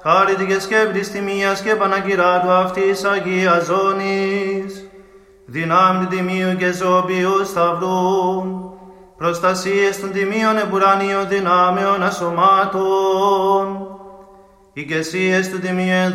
χάρητη και σκέπτης τιμίας και πανακυράτου αυτής Αγίας Ζώνης, δυνάμει τιμίου και ζωοποιού σταυρού, προστασίες των τιμίων εμπουρανίων δυνάμεων ασωμάτων, ηγεσίες του τιμίου